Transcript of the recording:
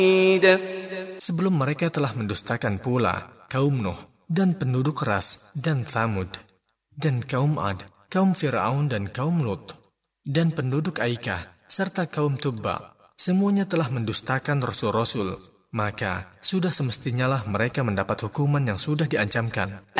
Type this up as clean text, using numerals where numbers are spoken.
Sebelum mereka telah mendustakan pula kaum Nuh dan penduduk Ras dan Thamud, dan kaum Ad, kaum Fir'aun dan kaum Lut, dan penduduk Aikah, serta kaum Tubba. Semuanya telah mendustakan rasul-rasul, maka sudah semestinya lah mereka mendapat hukuman yang sudah diancamkan.